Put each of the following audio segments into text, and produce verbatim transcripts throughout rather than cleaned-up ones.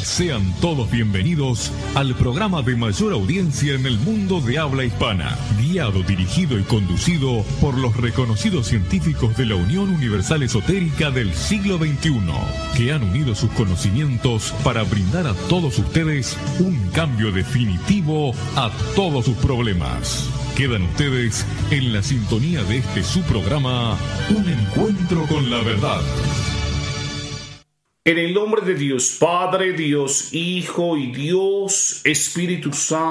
Sean todos bienvenidos al programa de mayor audiencia en el mundo de habla hispana, guiado, dirigido y conducido por los reconocidos científicos de la Unión Universal Esotérica del siglo veintiuno, que han unido sus conocimientos para brindar a todos ustedes un cambio definitivo a todos sus problemas. Quedan ustedes en la sintonía de este su programa, Un Encuentro con la Verdad. En el nombre de Dios Padre, Dios Hijo y Dios Espíritu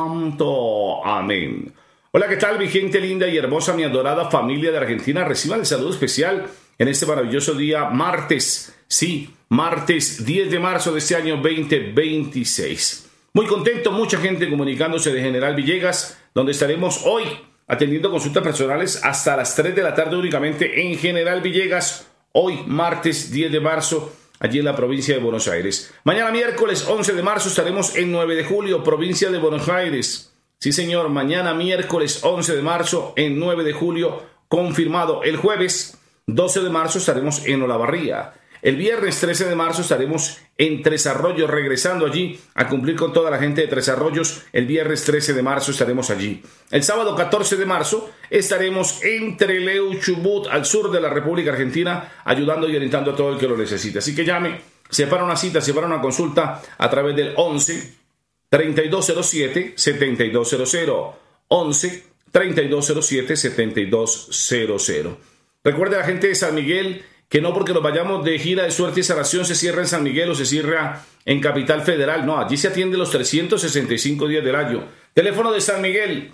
Santo. Amén. Hola, ¿qué tal mi gente linda y hermosa, mi adorada familia de Argentina? Reciban el saludo especial en este maravilloso día, martes, sí, martes diez de marzo de este año veinte veintiséis. Muy contento, mucha gente comunicándose de General Villegas, donde estaremos hoy atendiendo consultas personales hasta las tres de la tarde únicamente en General Villegas, hoy martes diez de marzo, allí en la provincia de Buenos Aires. Mañana miércoles once de marzo estaremos en nueve de julio, provincia de Buenos Aires. Sí señor, mañana miércoles once de marzo en nueve de julio, confirmado. El jueves doce de marzo estaremos en Olavarría. El viernes trece de marzo estaremos en Tres Arroyos, regresando allí a cumplir con toda la gente de Tres Arroyos. El viernes trece de marzo estaremos allí. El sábado catorce de marzo estaremos en Trelew, Chubut, al sur de la República Argentina, ayudando y orientando a todo el que lo necesite. Así que llame, separa una cita, separa una consulta a través del once, treinta y dos cero siete, setenta y dos cero cero. once, treinta y dos cero siete, setenta y dos cero cero. Recuerde a la gente de San Miguel que no porque nos vayamos de gira de suerte y sanación se cierra en San Miguel o se cierra en Capital Federal. No, allí se atiende los trescientos sesenta y cinco días del año. Teléfono de San Miguel,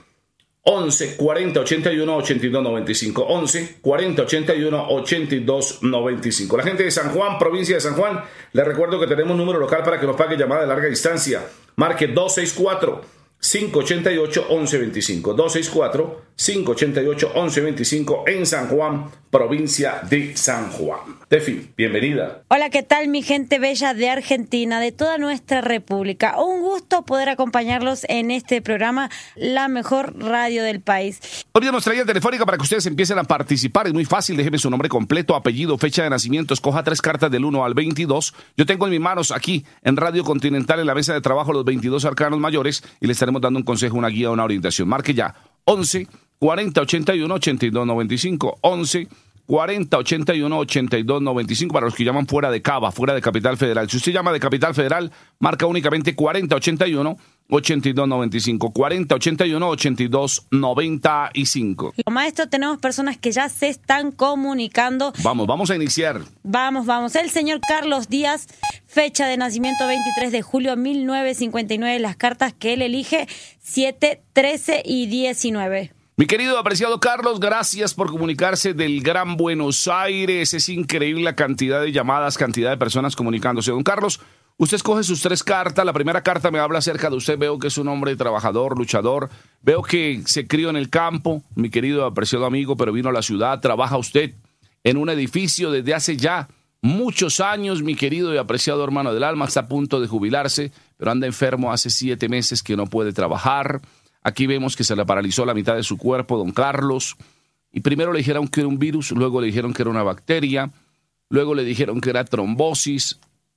once, cuarenta, ochenta y uno, ochenta y dos noventa y cinco. once, cuarenta, ochenta y uno, ochenta y dos noventa y cinco. La gente de San Juan, provincia de San Juan, les recuerdo que tenemos un número local para que nos pague llamada de larga distancia. Marque dos seis cuatro, cinco ocho ocho, once veinticinco. dos seis cuatro, cinco ocho ocho, once veinticinco en San Juan, provincia de San Juan. Tefi, bienvenida. Hola, ¿qué tal mi gente bella de Argentina, de toda nuestra república? Un gusto poder acompañarlos en este programa, la mejor radio del país. Olviden nuestra guía telefónica para que ustedes empiecen a participar. Es muy fácil, déjeme su nombre completo, apellido, fecha de nacimiento, escoja tres cartas del uno al veintidós. Yo tengo en mis manos aquí en Radio Continental, en la mesa de trabajo, los veintidós arcanos mayores y les estaremos dando un consejo, una guía, una orientación. Marque ya once, cuarenta, ochenta y uno, ochenta y dos noventa y cinco. once, cuarenta, ochenta y uno, ochenta y dos noventa y cinco para los que llaman fuera de Cava, fuera de Capital Federal. Si usted llama de Capital Federal, marca únicamente cuarenta, ochenta y uno, ochenta y dos noventa y cinco. cuarenta, ochenta y uno, ochenta y dos noventa y cinco. Maestro, tenemos personas que ya se están comunicando. Vamos, vamos a iniciar. Vamos, vamos. El señor Carlos Díaz, fecha de nacimiento veintitrés de julio de mil novecientos cincuenta y nueve. Las cartas que él elige, siete, trece y diecinueve. Mi querido apreciado Carlos, gracias por comunicarse del Gran Buenos Aires. Es increíble la cantidad de llamadas, cantidad de personas comunicándose. Don Carlos, usted escoge sus tres cartas. La primera carta me habla acerca de usted. Veo que es un hombre trabajador, luchador. Veo que se crió en el campo, mi querido apreciado amigo, pero vino a la ciudad. Trabaja usted en un edificio desde hace ya muchos años, mi querido y apreciado hermano del alma. Está a punto de jubilarse, pero anda enfermo hace siete meses que no puede trabajar. Aquí vemos que se le paralizó la mitad de su cuerpo, don Carlos. Y primero le dijeron que era un virus, luego le dijeron que era una bacteria, luego le dijeron que era trombosis,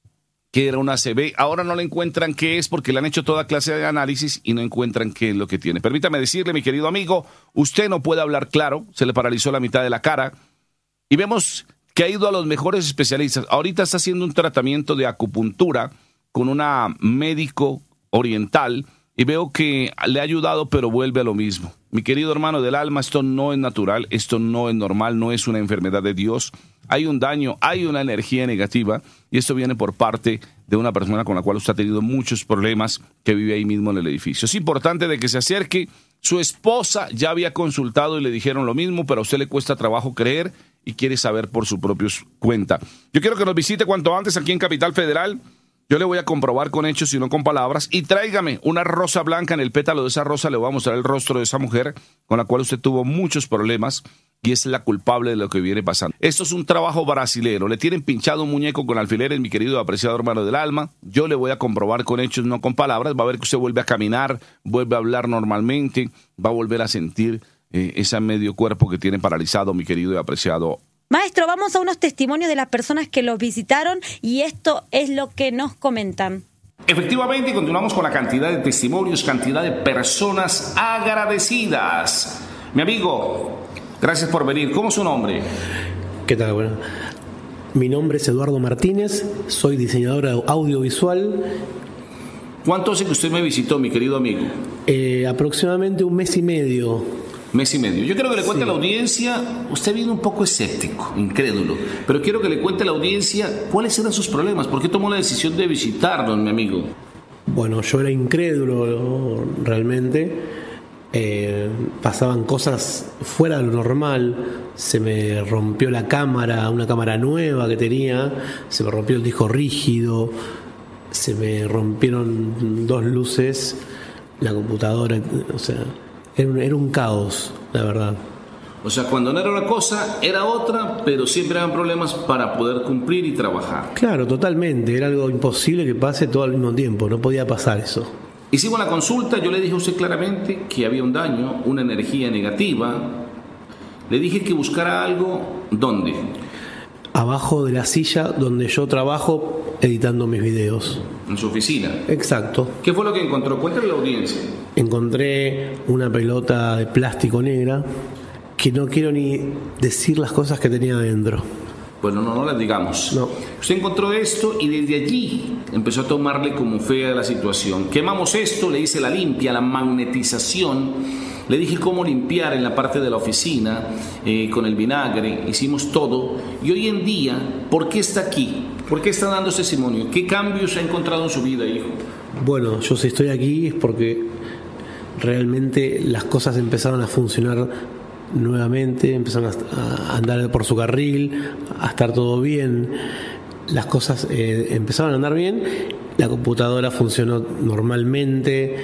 que era una A C V. Ahora no le encuentran qué es porque le han hecho toda clase de análisis y no encuentran qué es lo que tiene. Permítame decirle, mi querido amigo, usted no puede hablar claro, se le paralizó la mitad de la cara. Y vemos que ha ido a los mejores especialistas. Ahorita está haciendo un tratamiento de acupuntura con una médico oriental. Y veo que le ha ayudado, pero vuelve a lo mismo. Mi querido hermano del alma, esto no es natural, esto no es normal, no es una enfermedad de Dios. Hay un daño, hay una energía negativa y esto viene por parte de una persona con la cual usted ha tenido muchos problemas que vive ahí mismo en el edificio. Es importante de que se acerque. Su esposa ya había consultado y le dijeron lo mismo, pero a usted le cuesta trabajo creer y quiere saber por su propia cuenta. Yo quiero que nos visite cuanto antes aquí en Capital Federal. Yo le voy a comprobar con hechos y no con palabras. Y tráigame una rosa blanca. En el pétalo de esa rosa le voy a mostrar el rostro de esa mujer con la cual usted tuvo muchos problemas y es la culpable de lo que viene pasando. Esto es un trabajo brasilero. Le tienen pinchado un muñeco con alfileres, mi querido apreciado hermano del alma. Yo le voy a comprobar con hechos, no con palabras. Va a ver que usted vuelve a caminar, vuelve a hablar normalmente, va a volver a sentir eh, ese medio cuerpo que tiene paralizado, mi querido y apreciado. Maestro, vamos a unos testimonios de las personas que los visitaron y esto es lo que nos comentan. Efectivamente, continuamos con la cantidad de testimonios, cantidad de personas agradecidas. Mi amigo, gracias por venir. ¿Cómo es su nombre? ¿Qué tal? Bueno, mi nombre es Eduardo Martínez, soy diseñador audiovisual. ¿Cuánto hace que usted me visitó, mi querido amigo? Eh, aproximadamente un mes y medio. Mes y medio. Yo quiero que le cuente Sí. a la audiencia, usted viene un poco escéptico, incrédulo, pero quiero que le cuente a la audiencia cuáles eran sus problemas, por qué tomó la decisión de visitarnos, mi amigo. Bueno, yo era incrédulo realmente. Eh, pasaban cosas fuera de lo normal. Se me rompió la cámara, una cámara nueva que tenía. Se me rompió el disco rígido. Se me rompieron dos luces. La computadora, o sea, era un, era un caos, la verdad. O sea, cuando no era una cosa, era otra, pero siempre eran problemas para poder cumplir y trabajar. Claro, totalmente. Era algo imposible que pase todo al mismo tiempo. No podía pasar eso. Hicimos la consulta, yo le dije a usted claramente que había un daño, una energía negativa. Le dije que buscara algo, ¿dónde? Abajo de la silla donde yo trabajo editando mis videos. En su oficina. Exacto. ¿Qué fue lo que encontró? Cuéntale a la audiencia. Encontré una pelota de plástico negra que no quiero ni decir las cosas que tenía adentro. Bueno, no, no las digamos. No. Usted encontró esto y desde allí empezó a tomarle como fea la situación. Quemamos esto, le hice la limpia, la magnetización. Le dije cómo limpiar en la parte de la oficina eh, con el vinagre. Hicimos todo. Y hoy en día, ¿por qué está aquí? ¿Por qué está dando ese testimonio? ¿Qué cambios ha encontrado en su vida, hijo? Bueno, yo si estoy aquí es porque realmente las cosas empezaron a funcionar nuevamente, empezaron a andar por su carril, a estar todo bien. Las cosas eh, empezaron a andar bien. La computadora funcionó normalmente.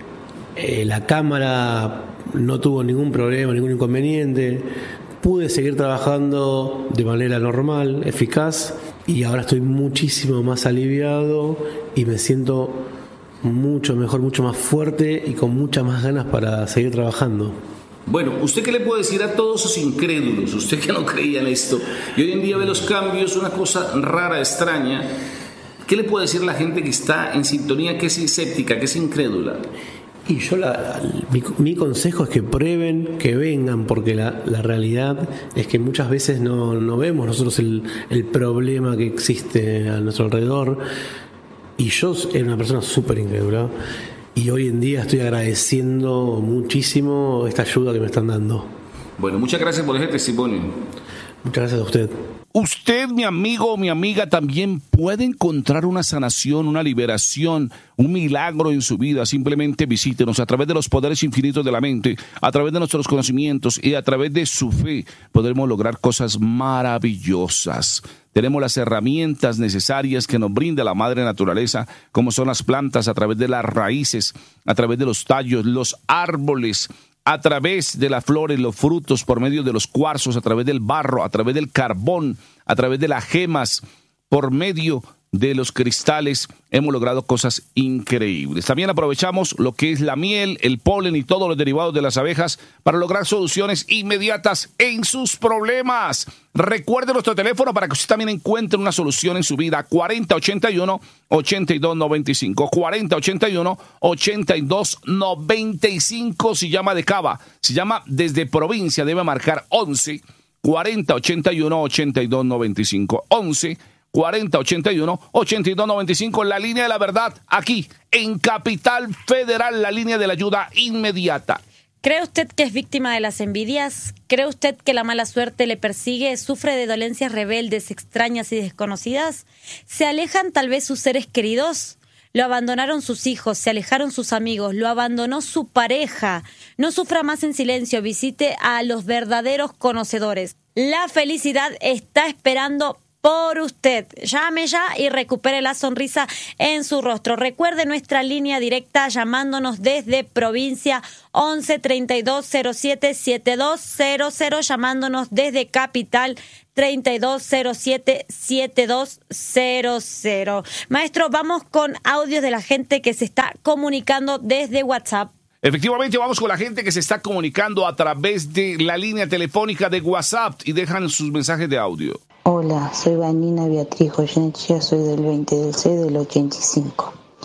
Eh, la cámara no tuvo ningún problema, ningún inconveniente. Pude seguir trabajando de manera normal, eficaz, y ahora estoy muchísimo más aliviado y me siento mucho mejor, mucho más fuerte y con muchas más ganas para seguir trabajando. Bueno, ¿usted qué le puede decir a todos esos incrédulos? Usted que no creía en esto y hoy en día ve los cambios, una cosa rara, extraña. ¿Qué le puede decir a la gente que está en sintonía, que es escéptica, que es incrédula? Y yo, la, la, mi, mi consejo es que prueben, que vengan, porque la, la realidad es que muchas veces no, no vemos nosotros el, el problema que existe a nuestro alrededor. Y yo era una persona súper incrédula. Y hoy en día estoy agradeciendo muchísimo esta ayuda que me están dando. Bueno, muchas gracias por ese testimonio. Muchas gracias a usted. Usted, mi amigo o mi amiga, también puede encontrar una sanación, una liberación, un milagro en su vida. Simplemente visítenos a través de los poderes infinitos de la mente, a través de nuestros conocimientos y a través de su fe. Podremos lograr cosas maravillosas. Tenemos las herramientas necesarias que nos brinda la madre naturaleza, como son las plantas, a través de las raíces, a través de los tallos, los árboles, a través de las flores, los frutos, por medio de los cuarzos, a través del barro, a través del carbón, a través de las gemas, por medio de los cristales, hemos logrado cosas increíbles. También aprovechamos lo que es la miel, el polen y todos los derivados de las abejas para lograr soluciones inmediatas en sus problemas. Recuerde nuestro teléfono para que usted también encuentre una solución en su vida. cuarenta ochenta y uno, ochenta y dos noventa y cinco. cuarenta ochenta y uno, ochenta y dos noventa y cinco. Si llama de Cava, si llama desde provincia, debe marcar once, cuarenta ochenta y uno, ochenta y dos noventa y cinco. once, cuarenta ochenta y uno, ochenta y dos noventa y cinco, la línea de la verdad, aquí en Capital Federal, la línea de la ayuda inmediata. ¿Cree usted que es víctima de las envidias? ¿Cree usted que la mala suerte le persigue? ¿Sufre de dolencias rebeldes, extrañas y desconocidas? ¿Se alejan tal vez sus seres queridos? Lo abandonaron sus hijos, se alejaron sus amigos, lo abandonó su pareja. No sufra más en silencio, visite a los verdaderos conocedores. La felicidad está esperando por usted. Llame ya y recupere la sonrisa en su rostro. Recuerde nuestra línea directa llamándonos desde provincia once, treinta y dos cero siete, setenta y dos cero cero, llamándonos desde capital treinta y dos cero siete, setenta y dos cero cero. Maestro, vamos con audios de la gente que se está comunicando desde WhatsApp. Efectivamente, vamos con la gente que se está comunicando a través de la línea telefónica de WhatsApp y dejan sus mensajes de audio. Hola, soy Vanina Beatriz Goyeneche, soy del veinte del seis del ochenta y cinco.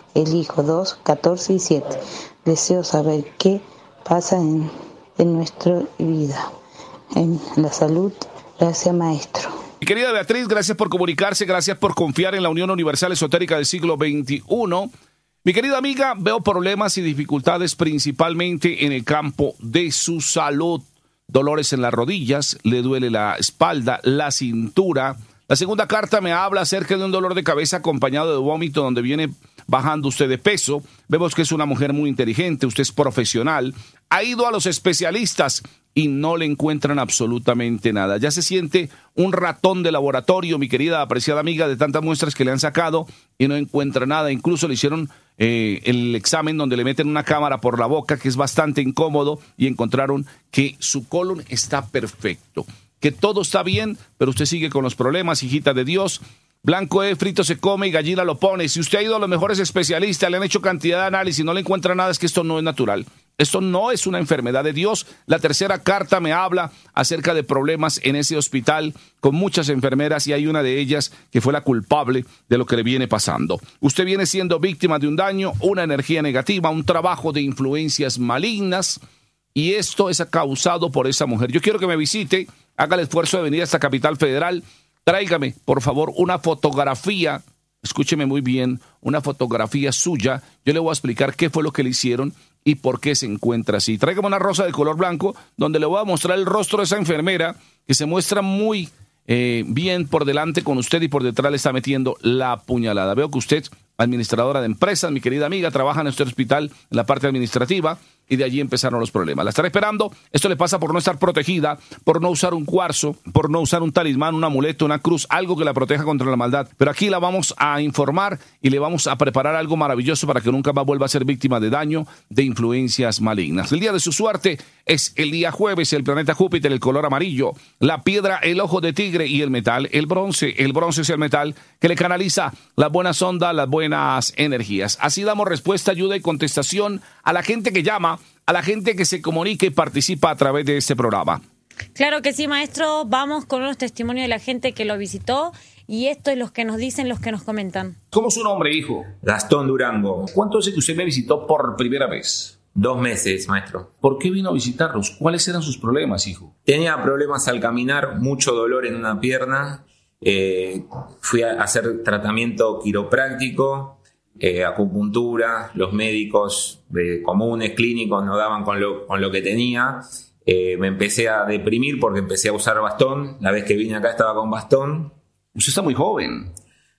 elijo dos, catorce y siete. Deseo saber qué pasa en, en nuestra vida, en la salud. Gracias, maestro. Mi querida Beatriz, gracias por comunicarse, gracias por confiar en la Unión Universal Esotérica del siglo veintiuno. Mi querida amiga, veo problemas y dificultades principalmente en el campo de su salud. Dolores en las rodillas, le duele la espalda, la cintura. La segunda carta me habla acerca de un dolor de cabeza acompañado de vómito donde viene bajando usted de peso. Vemos que es una mujer muy inteligente, usted es profesional. Ha ido a los especialistas y no le encuentran absolutamente nada. Ya se siente un ratón de laboratorio, mi querida apreciada amiga, de tantas muestras que le han sacado y no encuentra nada. Incluso le hicieron eh, el examen donde le meten una cámara por la boca, que es bastante incómodo, y encontraron que su colon está perfecto, que todo está bien, pero usted sigue con los problemas, hijita de Dios. Blanco es frito se come y gallina lo pone. Si usted ha ido a los mejores especialistas, le han hecho cantidad de análisis y no le encuentra nada, es que esto no es natural. Esto no es una enfermedad de Dios. La tercera carta me habla acerca de problemas en ese hospital con muchas enfermeras y hay una de ellas que fue la culpable de lo que le viene pasando. Usted viene siendo víctima de un daño, una energía negativa, un trabajo de influencias malignas y esto es causado por esa mujer. Yo quiero que me visite, haga el esfuerzo de venir a esta capital federal. Tráigame, por favor, una fotografía, escúcheme muy bien, una fotografía suya. Yo le voy a explicar qué fue lo que le hicieron y por qué se encuentra así. Tráigame una rosa de color blanco donde le voy a mostrar el rostro de esa enfermera que se muestra muy eh, bien por delante con usted y por detrás le está metiendo la puñalada. Veo que usted, administradora de empresas, mi querida amiga, trabaja en este hospital en la parte administrativa y de allí empezaron los problemas. La estará esperando. Esto le pasa por no estar protegida, por no usar un cuarzo, por no usar un talismán, un amuleto, una cruz, algo que la proteja contra la maldad. Pero aquí la vamos a informar y le vamos a preparar algo maravilloso para que nunca más vuelva a ser víctima de daño, de influencias malignas. El día de su suerte es el día jueves, el planeta Júpiter, el color amarillo, la piedra, el ojo de tigre y el metal, el bronce. El bronce es el metal que le canaliza las buenas ondas, las buenas energías. Así damos respuesta, ayuda y contestación a la gente que llama, a la gente que se comunica y participa a través de este programa. Claro que sí, maestro. Vamos con unos testimonios de la gente que lo visitó y esto es lo que nos dicen, los que nos comentan. ¿Cómo es su nombre, hijo? Gastón Durango. ¿Cuánto hace que usted me visitó por primera vez? Dos meses, maestro. ¿Por qué vino a visitarlos? ¿Cuáles eran sus problemas, hijo? Tenía problemas al caminar, mucho dolor en una pierna. Eh, fui a hacer tratamiento quiropráctico. Eh, acupuntura, los médicos eh, comunes, clínicos, no daban con lo, con lo que tenía. Eh, me empecé a deprimir porque empecé a usar bastón. La vez que vine acá estaba con bastón. Usted está muy joven.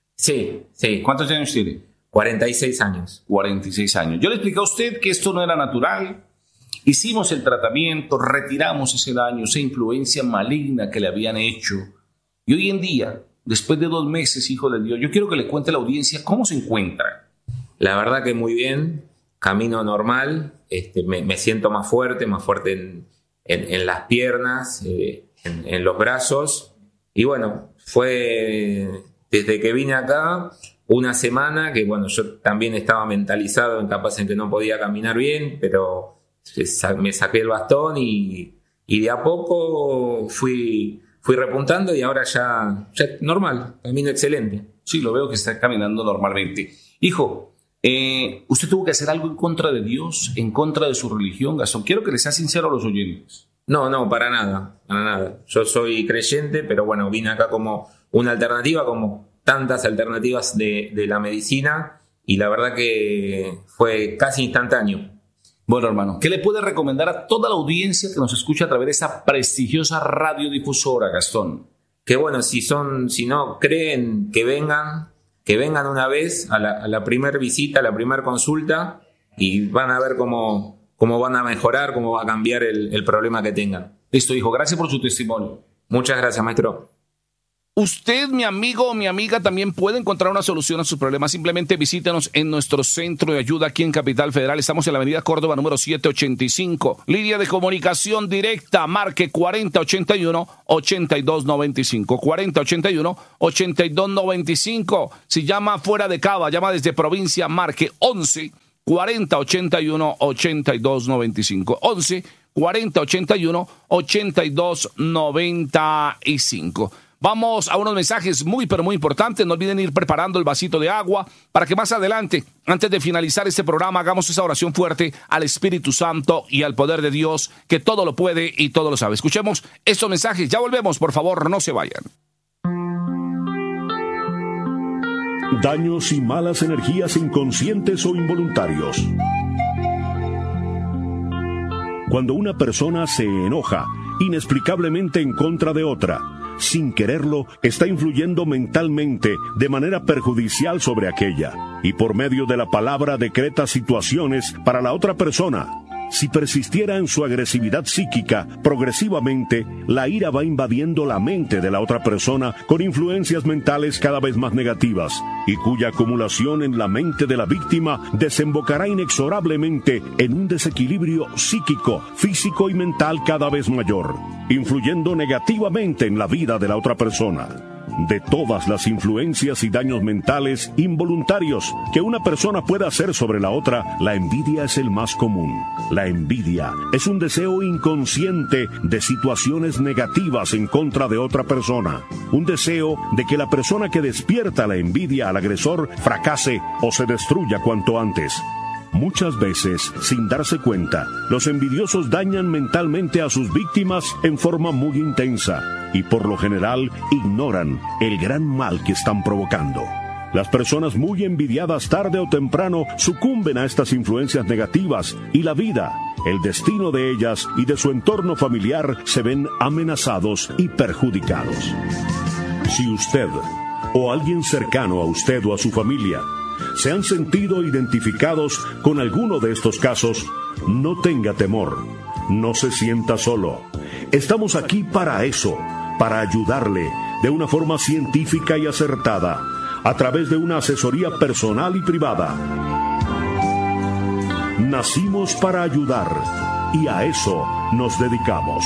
Sí, sí. ¿Cuántos años tiene? cuarenta y seis años. cuarenta y seis años. Yo le expliqué a usted que esto no era natural. Hicimos el tratamiento, retiramos ese daño, esa influencia maligna que le habían hecho. Y hoy en día, después de dos meses, hijo de Dios, yo quiero que le cuente a la audiencia cómo se encuentra. La verdad que muy bien, camino normal, este, me, me siento más fuerte, más fuerte en, en, en las piernas, eh, en, en los brazos. Y bueno, fue desde que vine acá una semana que bueno, yo también estaba mentalizado en capaz en que no podía caminar bien, pero me saqué el bastón y, y de a poco fui... Fui repuntando y ahora ya, ya normal, camino excelente. Sí, lo veo que está caminando normalmente. Hijo, eh, ¿usted tuvo que hacer algo en contra de Dios, en contra de su religión, Gastón? Quiero que le sea sincero a los oyentes. No, no, para nada, para nada. Yo soy creyente, pero bueno, vine acá como una alternativa, como tantas alternativas de, de la medicina, y la verdad que fue casi instantáneo. Bueno, hermano, ¿qué le puede recomendar a toda la audiencia que nos escucha a través de esa prestigiosa radiodifusora, Gastón? Que bueno, si son, si no creen, que vengan, que vengan una vez a la, a la primer visita, a la primer consulta, y van a ver cómo, cómo van a mejorar, cómo va a cambiar el, el problema que tengan. Listo, hijo, gracias por su testimonio. Muchas gracias, maestro. Usted, mi amigo o mi amiga, también puede encontrar una solución a sus problemas. Simplemente visítenos en nuestro centro de ayuda aquí en Capital Federal. Estamos en la avenida Córdoba, número setecientos ochenta y cinco. Línea de comunicación directa, marque cuarenta ochenta y uno, ochenta y dos noventa y cinco. cuarenta ochenta y uno, ochenta y dos noventa y cinco. Si llama fuera de Cava, llama desde provincia, marque once, cuarenta ochenta y uno, ochenta y dos noventa y cinco. once, cuarenta ochenta y uno, ochenta y dos noventa y cinco. Vamos a unos mensajes muy, pero muy importantes. No olviden ir preparando el vasito de agua para que más adelante, antes de finalizar este programa, hagamos esa oración fuerte al Espíritu Santo y al poder de Dios, que todo lo puede y todo lo sabe. Escuchemos estos mensajes. Ya volvemos, por favor, no se vayan. Daños y malas energías inconscientes o involuntarios. Cuando una persona se enoja inexplicablemente en contra de otra, sin quererlo, está influyendo mentalmente de manera perjudicial sobre aquella, y por medio de la palabra decreta situaciones para la otra persona. Si persistiera en su agresividad psíquica, progresivamente, la ira va invadiendo la mente de la otra persona con influencias mentales cada vez más negativas, y cuya acumulación en la mente de la víctima desembocará inexorablemente en un desequilibrio psíquico, físico y mental cada vez mayor, influyendo negativamente en la vida de la otra persona. De todas las influencias y daños mentales involuntarios que una persona puede hacer sobre la otra, la envidia es el más común. La envidia es un deseo inconsciente de situaciones negativas en contra de otra persona. Un deseo de que la persona que despierta la envidia al agresor fracase o se destruya cuanto antes. Muchas veces, sin darse cuenta, los envidiosos dañan mentalmente a sus víctimas en forma muy intensa y por lo general ignoran el gran mal que están provocando. Las personas muy envidiadas tarde o temprano sucumben a estas influencias negativas y la vida, el destino de ellas y de su entorno familiar se ven amenazados y perjudicados. Si usted o alguien cercano a usted o a su familia se han sentido identificados con alguno de estos casos, no tenga temor, no se sienta solo. Estamos aquí para eso, para ayudarle de una forma científica y acertada, a través de una asesoría personal y privada. Nacimos para ayudar y a eso nos dedicamos.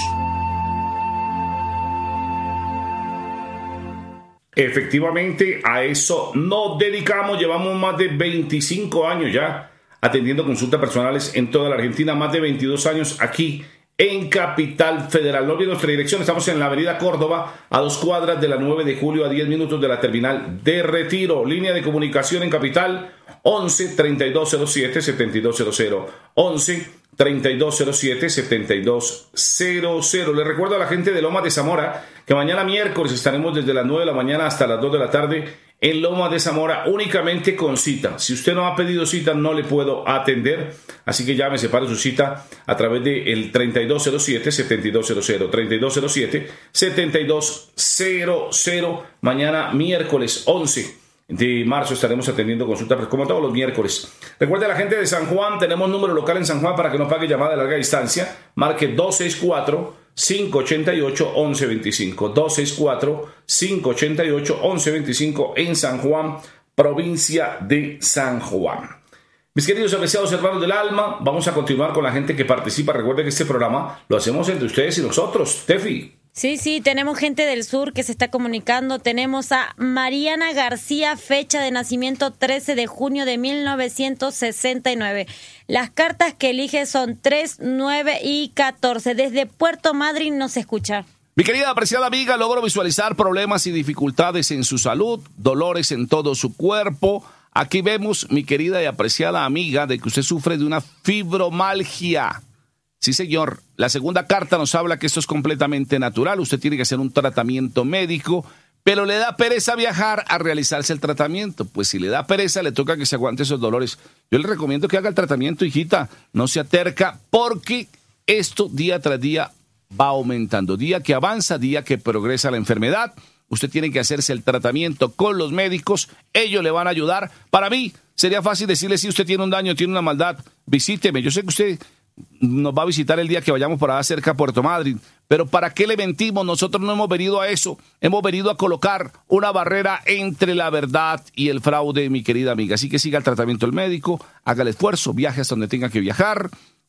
Efectivamente, a eso nos dedicamos. Llevamos más de veinticinco años ya atendiendo consultas personales en toda la Argentina, más de veintidós años aquí en Capital Federal. No olviden nuestra dirección, estamos en la avenida Córdoba, a dos cuadras de la nueve de julio, a diez minutos de la terminal de Retiro. Línea de comunicación en Capital, once, treinta y dos cero siete, setenta y dos cero cero, once, treinta y dos cero siete, setenta y dos cero cero. Le recuerdo a la gente de Lomas de Zamora que mañana miércoles estaremos desde las nueve de la mañana hasta las dos de la tarde en Lomas de Zamora, únicamente con cita. Si usted no ha pedido cita, no le puedo atender, así que llame, separe su cita a través del treinta y dos cero siete, setenta y dos cero cero, treinta y dos cero siete, setenta y dos cero cero. Mañana miércoles once de marzo estaremos atendiendo consultas como todos los miércoles. Recuerde a la gente de San Juan, tenemos número local en San Juan para que no pague llamada de larga distancia. Marque dos seis cuatro, cinco ocho ocho, once veinticinco, dos seis cuatro, cinco ocho ocho, once veinticinco en San Juan, provincia de San Juan. Mis queridos y apreciados hermanos del alma, vamos a continuar con la gente que participa. Recuerde que este programa lo hacemos entre ustedes y nosotros. Tefi. Sí, sí, tenemos gente del sur que se está comunicando. Tenemos a Mariana García, fecha de nacimiento trece de junio de mil novecientos sesenta y nueve. Las cartas que elige son tres, nueve y catorce. Desde Puerto Madryn nos escucha. Mi querida apreciada amiga, logro visualizar problemas y dificultades en su salud, dolores en todo su cuerpo. Aquí vemos, mi querida y apreciada amiga, de que usted sufre de una fibromialgia. Sí, señor. La segunda carta nos habla que esto es completamente natural. Usted tiene que hacer un tratamiento médico, pero le da pereza viajar a realizarse el tratamiento. Pues si le da pereza, le toca que se aguante esos dolores. Yo le recomiendo que haga el tratamiento, hijita. No se aterca, porque esto día tras día va aumentando. Día que avanza, día que progresa la enfermedad. Usted tiene que hacerse el tratamiento con los médicos. Ellos le van a ayudar. Para mí, sería fácil decirle, si usted tiene un daño, tiene una maldad, visíteme. Yo sé que usted nos va a visitar el día que vayamos por allá cerca a Puerto Madryn, pero ¿para qué le mentimos? Nosotros no hemos venido a eso, hemos venido a colocar una barrera entre la verdad y el fraude, mi querida amiga. Así que siga el tratamiento del médico, haga el esfuerzo, viaje hasta donde tenga que viajar,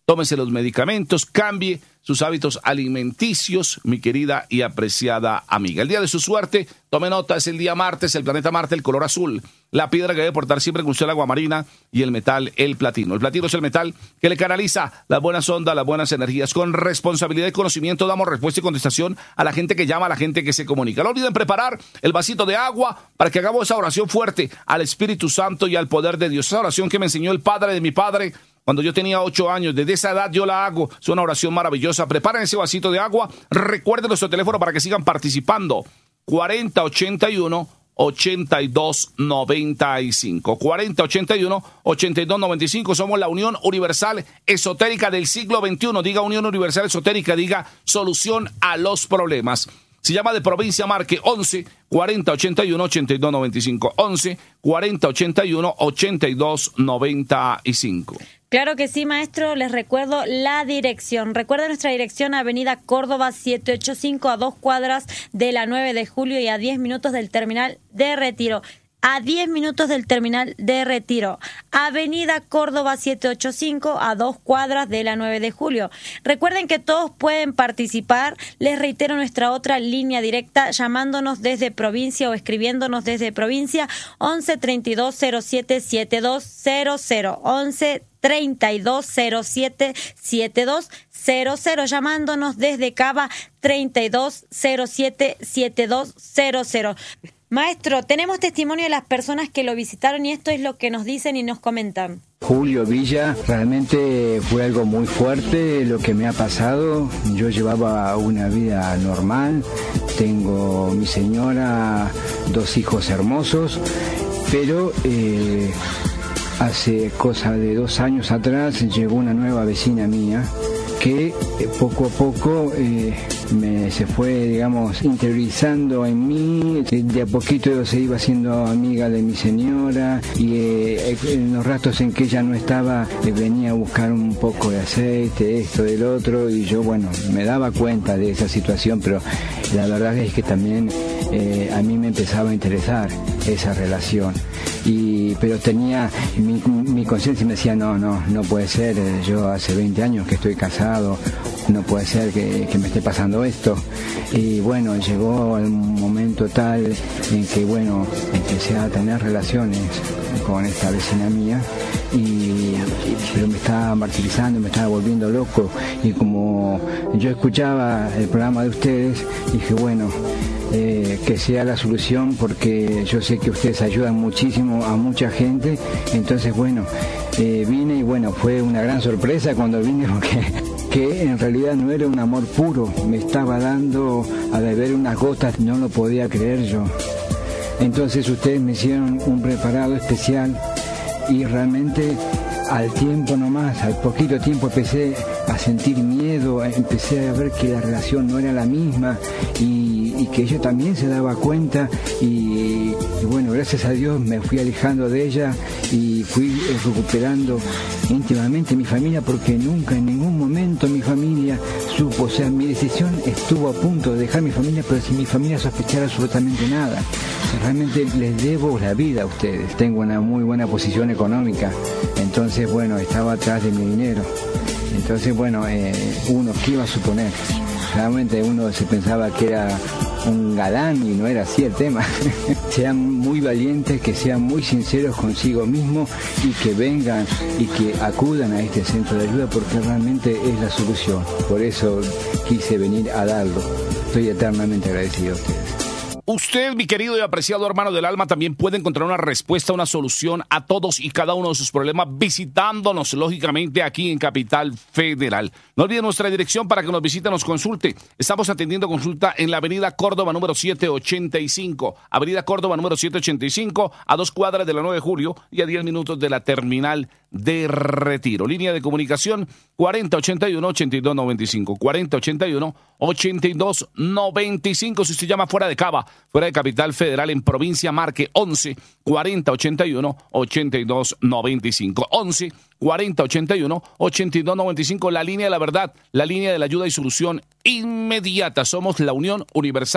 tómese los medicamentos, cambie sus hábitos alimenticios, mi querida y apreciada amiga. El día de su suerte, tome nota, es el día martes, el planeta Marte, el color azul. La piedra que debe portar siempre con usted el agua marina y el metal, el platino. El platino es el metal que le canaliza las buenas ondas, las buenas energías. Con responsabilidad y conocimiento damos respuesta y contestación a la gente que llama, a la gente que se comunica. No olviden preparar el vasito de agua para que hagamos esa oración fuerte al Espíritu Santo y al poder de Dios. Esa oración que me enseñó el padre de mi padre cuando yo tenía ocho años. Desde esa edad yo la hago. Es una oración maravillosa. Preparen ese vasito de agua. Recuerden nuestro teléfono para que sigan participando. cuarenta ochenta y uno ochenta y dos noventa y cinco. cuarenta ochenta y uno ochenta y dos noventa y cinco. Somos la Unión Universal Esotérica del siglo veintiuno. Diga Unión Universal Esotérica, diga solución a los problemas. Se llama de Provincia Marque, once cuarenta ochenta y uno ochenta y dos noventa y cinco. once cuarenta ochenta y uno ochenta y dos noventa y cinco. Claro que sí, maestro. Les recuerdo la dirección. Recuerda nuestra dirección, Avenida Córdoba setecientos ochenta y cinco, a dos cuadras de la nueve de julio y a diez minutos del terminal de Retiro. A diez minutos del terminal de Retiro. Avenida Córdoba setecientos ochenta y cinco, a dos cuadras de la nueve de julio. Recuerden que todos pueden participar. Les reitero nuestra otra línea directa, llamándonos desde provincia o escribiéndonos desde provincia, once treinta y dos cero siete setenta y dos cero cero. once treinta y dos cero siete setenta y dos cero cero. Llamándonos desde Cava, treinta y dos cero siete setenta y dos cero cero. Maestro, tenemos testimonio de las personas que lo visitaron y esto es lo que nos dicen y nos comentan. Julio Villa, realmente fue algo muy fuerte lo que me ha pasado. Yo llevaba una vida normal, tengo mi señora, dos hijos hermosos, pero eh, hace cosa de dos años atrás llegó una nueva vecina mía que eh, poco a poco eh, me, se fue, digamos, interiorizando en mí. De a poquito se iba haciendo amiga de mi señora y eh, en los ratos en que ella no estaba eh, venía a buscar un poco de aceite, esto, del otro, y yo, bueno, me daba cuenta de esa situación, pero la verdad es que también eh, a mí me empezaba a interesar esa relación. Y, pero tenía, mi, mi conciencia me decía, no, no, no puede ser, yo hace veinte años que estoy casado, no puede ser que, que me esté pasando esto. Y bueno, llegó el momento tal en que, bueno, empecé a tener relaciones con esta vecina mía, y, y, pero me estaba martirizando, me estaba volviendo loco, y como yo escuchaba el programa de ustedes, dije, bueno, Eh, que sea la solución, porque yo sé que ustedes ayudan muchísimo a mucha gente. Entonces, bueno, eh, vine y bueno, fue una gran sorpresa cuando vine, porque que en realidad no era un amor puro, me estaba dando a beber unas gotas, no lo podía creer yo. Entonces ustedes me hicieron un preparado especial y realmente al tiempo nomás, al poquito tiempo empecé a sentir miedo, empecé a ver que la relación no era la misma, y, y que ella también se daba cuenta, y, y bueno, gracias a Dios me fui alejando de ella y fui recuperando íntimamente mi familia, porque nunca en ningún momento mi familia supo, o sea, mi decisión estuvo a punto de dejar mi familia, pero sin mi familia sospechar absolutamente nada. O sea, realmente les debo la vida a ustedes, tengo una muy buena posición económica, entonces bueno, estaba atrás de mi dinero. Entonces, bueno, eh, uno, ¿qué iba a suponer? Realmente uno se pensaba que era un galán y no era así el tema. Sean muy valientes, que sean muy sinceros consigo mismos y que vengan y que acudan a este centro de ayuda, porque realmente es la solución. Por eso quise venir a darlo. Estoy eternamente agradecido a ustedes. Usted, mi querido y apreciado hermano del alma, también puede encontrar una respuesta, una solución a todos y cada uno de sus problemas visitándonos, lógicamente, aquí en Capital Federal. No olviden nuestra dirección para que nos visite, nos consulte. Estamos atendiendo consulta en la Avenida Córdoba número setecientos ochenta y cinco. Avenida Córdoba número setecientos ochenta y cinco, a dos cuadras de la nueve de julio y a diez minutos de la terminal de Retiro. Línea de comunicación cuarenta ochenta y uno ochenta y dos noventa y cinco. cuarenta ochenta y uno ochenta y dos noventa y cinco. Si usted llama fuera de Cava, fuera de Capital Federal, en Provincia Marque, once cuarenta ochenta y uno ochenta y dos noventa y cinco. once cuarenta ochenta y uno ochenta y dos noventa y cinco. La línea de la verdad, la línea de la ayuda y solución inmediata. Somos la Unión Universal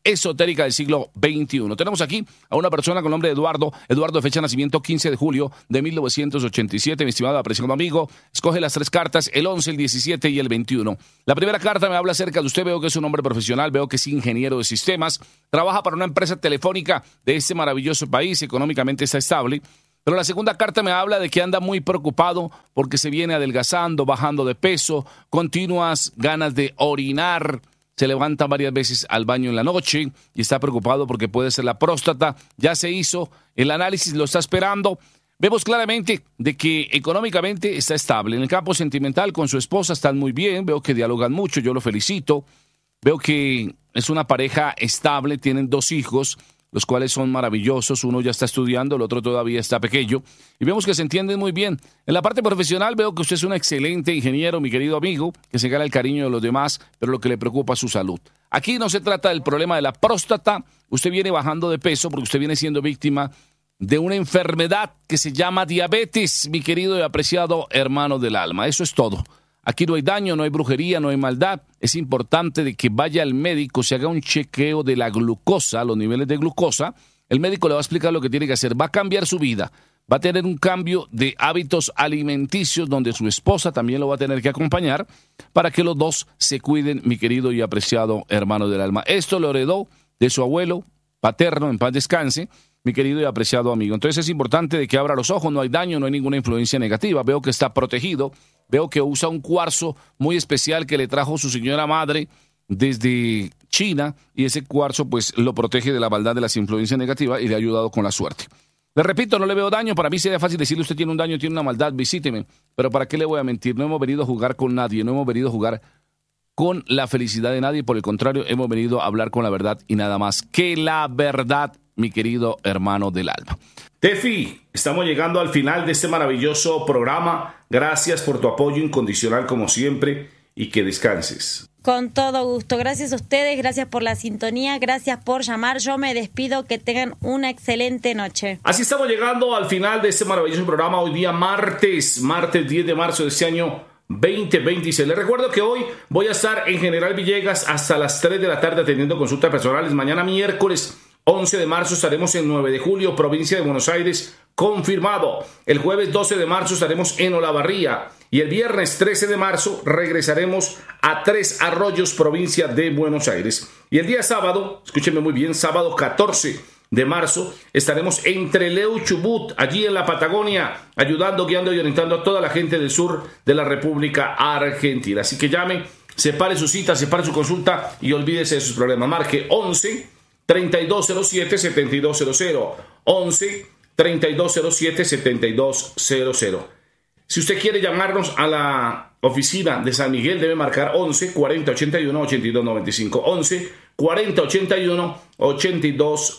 esotérica del siglo veintiuno. Tenemos aquí a una persona con nombre de Eduardo. Eduardo, de fecha de nacimiento quince de julio de mil novecientos ochenta y siete. Mi estimado apreciado amigo, escoge las tres cartas, el once, el diecisiete y el veintiuno. La primera carta me habla acerca de usted. Veo que es un hombre profesional, veo que es ingeniero de sistemas, trabaja para una empresa telefónica de este maravilloso país, económicamente está estable. Pero la segunda carta me habla de que anda muy preocupado porque se viene adelgazando, bajando de peso, continuas ganas de orinar, se levanta varias veces al baño en la noche y está preocupado porque puede ser la próstata. Ya se hizo el análisis, lo está esperando. Vemos claramente de que económicamente está estable. En el campo sentimental con su esposa están muy bien, veo que dialogan mucho, yo lo felicito. Veo que es una pareja estable, tienen dos hijos, los cuales son maravillosos. Uno ya está estudiando, el otro todavía está pequeño. Y vemos que se entienden muy bien. En la parte profesional veo que usted es un excelente ingeniero, mi querido amigo, que se gana el cariño de los demás, pero lo que le preocupa es su salud. Aquí no se trata del problema de la próstata. Usted viene bajando de peso porque usted viene siendo víctima de una enfermedad que se llama diabetes, mi querido y apreciado hermano del alma. Eso es todo. Aquí no hay daño, no hay brujería, no hay maldad. Es importante de que vaya al médico, se haga un chequeo de la glucosa, los niveles de glucosa. El médico le va a explicar lo que tiene que hacer. Va a cambiar su vida. Va a tener un cambio de hábitos alimenticios donde su esposa también lo va a tener que acompañar para que los dos se cuiden, mi querido y apreciado hermano del alma. Esto lo heredó de su abuelo paterno, en paz descanse, mi querido y apreciado amigo. Entonces es importante de que abra los ojos, no hay daño, no hay ninguna influencia negativa. Veo que está protegido. Veo que usa un cuarzo muy especial que le trajo su señora madre desde China y ese cuarzo pues lo protege de la maldad de las influencias negativas y le ha ayudado con la suerte. Le repito, no le veo daño. Para mí sería fácil decirle usted tiene un daño, tiene una maldad, visíteme. Pero ¿para qué le voy a mentir? No hemos venido a jugar con nadie, no hemos venido a jugar con la felicidad de nadie. Por el contrario, hemos venido a hablar con la verdad y nada más que la verdad, mi querido hermano del alma. Tefi, estamos llegando al final de este maravilloso programa. Gracias por tu apoyo incondicional como siempre y que descanses. Con todo gusto. Gracias a ustedes, gracias por la sintonía, gracias por llamar. Yo me despido, que tengan una excelente noche. Así estamos llegando al final de este maravilloso programa. Hoy día martes, martes diez de marzo de este año veinte veintiséis. Les recuerdo que hoy voy a estar en General Villegas hasta las tres de la tarde atendiendo consultas personales. Mañana miércoles once de marzo estaremos en nueve de julio, provincia de Buenos Aires, confirmado. El jueves doce de marzo estaremos en Olavarría y el viernes trece de marzo regresaremos a Tres Arroyos, provincia de Buenos Aires. Y el día sábado, escúchenme muy bien, sábado catorce de marzo estaremos en Trelew, Chubut, allí en la Patagonia, ayudando, guiando y orientando a toda la gente del sur de la República Argentina. Así que llame, separe su cita, separe su consulta y olvídese de sus problemas. Marque once, treinta y dos cero siete, setenta y dos cero cero. once, treinta y dos cero siete, setenta y dos cero cero. Si usted quiere llamarnos a la oficina de San Miguel, debe marcar once, cuarenta, ochenta y uno, ochenta y dos noventa y cinco. once, cuarenta, ochenta y uno, ochenta y dos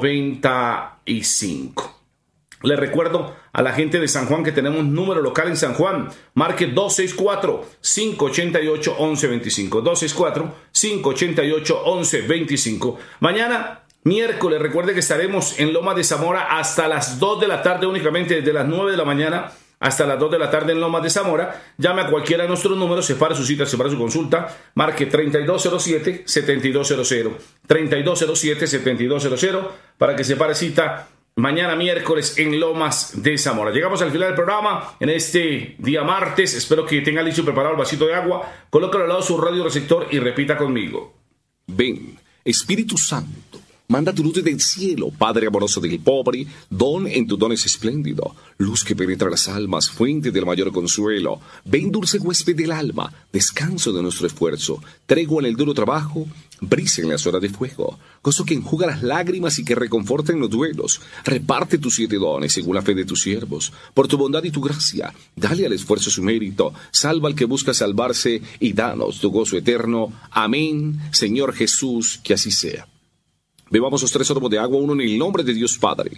noventa y cinco. Le recuerdo a la gente de San Juan que tenemos un número local en San Juan. Marque dos seis cuatro, cinco ocho ocho, once veinticinco. dos seis cuatro, cinco ocho ocho, once veinticinco. Mañana, miércoles, recuerde que estaremos en Lomas de Zamora hasta las dos de la tarde únicamente, desde las nueve de la mañana hasta las dos de la tarde en Lomas de Zamora. Llame a cualquiera de nuestros números, separe su cita, separe su consulta. Marque treinta y dos cero siete, setenta y dos cero cero. treinta y dos cero siete, setenta y dos cero cero para que separe cita mañana miércoles en Lomas de Zamora. Llegamos al final del programa en este día martes. Espero que tenga listo y preparado el vasito de agua. Colócalo al lado de su radio receptor y repita conmigo. Ven, Espíritu Santo, manda tu luz del cielo, Padre amoroso del pobre, don en tu don es espléndido, luz que penetra las almas, fuente del mayor consuelo. Ven, dulce huésped del alma, descanso de nuestro esfuerzo, tregua en el duro trabajo, brisa en las horas de fuego, gozo que enjuga las lágrimas y que reconforta en los duelos. Reparte tus siete dones según la fe de tus siervos, por tu bondad y tu gracia, dale al esfuerzo su mérito, salva al que busca salvarse y danos tu gozo eterno. Amén, Señor Jesús, que así sea. Bebamos los tres sorbos de agua, uno en el nombre de Dios Padre,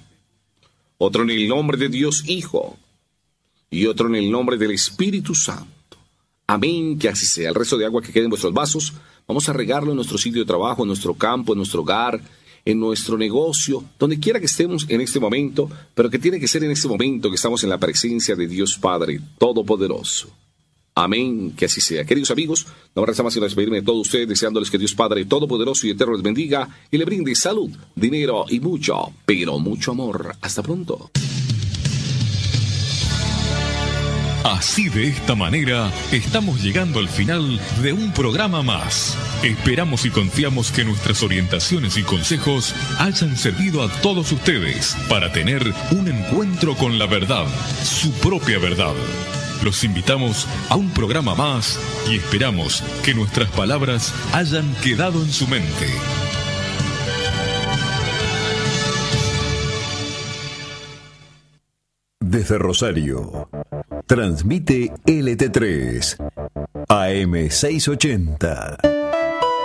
otro en el nombre de Dios Hijo y otro en el nombre del Espíritu Santo. Amén, que así sea. El resto de agua que quede en vuestros vasos, vamos a regarlo en nuestro sitio de trabajo, en nuestro campo, en nuestro hogar, en nuestro negocio, donde quiera que estemos en este momento, pero que tiene que ser en este momento que estamos en la presencia de Dios Padre Todopoderoso. Amén, que así sea. Queridos amigos, no me resta más que despedirme de todos ustedes, deseándoles que Dios Padre Todopoderoso y Eterno les bendiga y le brinde salud, dinero y mucho, pero mucho amor. Hasta pronto. Así de esta manera, estamos llegando al final de un programa más. Esperamos y confiamos que nuestras orientaciones y consejos hayan servido a todos ustedes para tener un encuentro con la verdad, su propia verdad. Los invitamos a un programa más y esperamos que nuestras palabras hayan quedado en su mente. Desde Rosario, transmite L T tres, A M seiscientos ochenta.